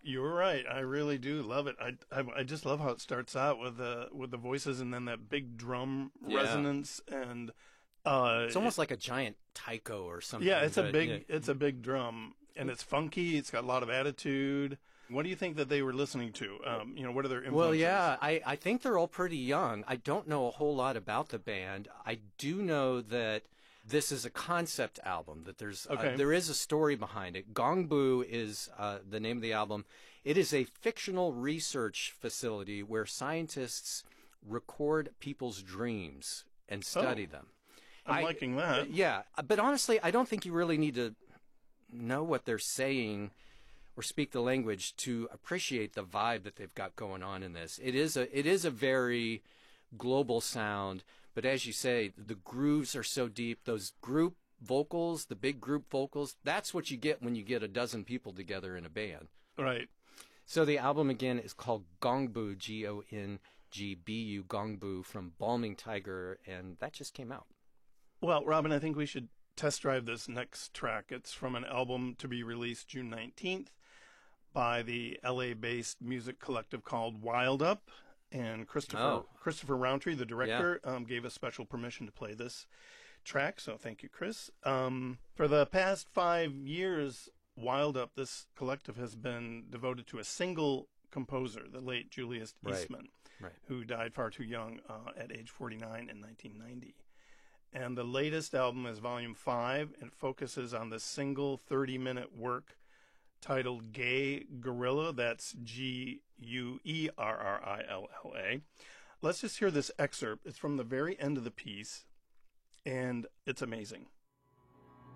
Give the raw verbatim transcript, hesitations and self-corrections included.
You're right. I really do love it. I, I, I just love how it starts out with the with the voices and then that big drum Yeah. resonance and uh, It's almost like a giant taiko or something. yeah, it's a but, big yeah. it's a big drum and it's funky. It's got a lot of attitude. What do you think that they were listening to? Um, you know, what are their influences? Well, yeah, I, I think they're all pretty young. I don't know a whole lot about the band. I do know that this is a concept album, that there's Okay. uh, there is a story behind it. Gongbu is uh, the name of the album. It is a fictional research facility where scientists record people's dreams and study Oh. them. I'm I- liking that. Yeah, but honestly, I don't think you really need to know what they're saying or speak the language to appreciate the vibe that they've got going on in this. It is a it is a very global sound, but as you say, the grooves are so deep. Those group vocals, the big group vocals, that's what you get when you get a dozen people together in a band. Right. So the album again is called Gongbu, G O N G B U, Gongbu, from Balming Tiger, and that just came out. Well, Robin, I think we should test drive this next track. It's from an album to be released June nineteenth by the L A-based music collective called Wild Up. And Christopher Oh. Christopher Roundtree, the director, um, gave us special permission to play this track. So thank you, Chris. Um, for the past five years, Wild Up, this collective has been devoted to a single composer, the late Julius Right. Eastman, Right. who died far too young uh, at age forty-nine in nineteen ninety. And the latest album is Volume five, and focuses on the single thirty-minute work titled Gay Gorilla. That's G U E R R I L L A. Let's just hear this excerpt. It's from the very end of the piece, and it's amazing.